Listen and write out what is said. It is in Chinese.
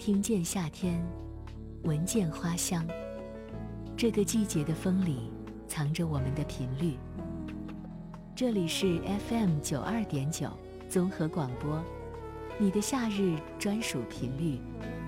听见夏天，闻见花香。这个季节的风里藏着我们的频率。这里是 FM 92.9综合广播，你的夏日专属频率。